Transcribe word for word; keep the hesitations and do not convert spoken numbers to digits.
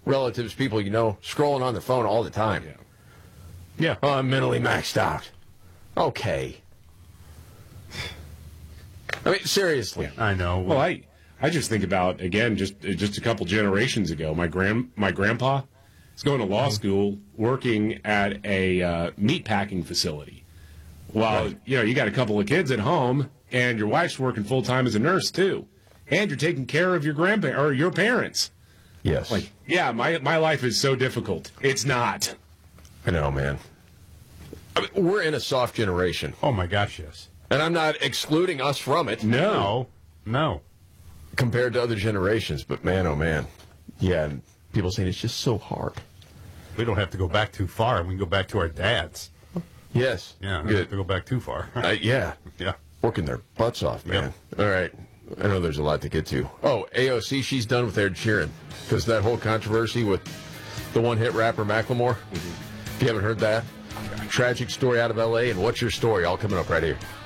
relatives, people you know, scrolling on the phone all the time. Yeah. Yeah. Oh, I'm mentally maxed out. Okay. I mean, seriously. Yeah. I know. Well, I I just think about, again, just just a couple generations ago, my grand my grandpa is going to law school, working at a uh, meat packing facility. While, Right. you know, you got a couple of kids at home, and your wife's working full-time as a nurse, too. And you're taking care of your grandpa or your parents. Yes. Like, yeah, my my life is so difficult. It's not. I know, man. I mean, we're in a soft generation, Oh, my gosh, yes. and I'm not excluding us from it No. No. No. compared to other generations, but man, oh man. Yeah, and people saying it's just so hard. We don't have to go back too far. We can go back to our dads. Yes. Yeah, we don't have Good. to go back too far. Uh, yeah. Yeah. Working their butts off, man. All right. I know there's a lot to get to. Oh, A O C, she's done with Ed Sheeran. Because that whole controversy with the one-hit rapper Macklemore. If you haven't heard that, tragic story out of L A. And what's your story? All coming up right here.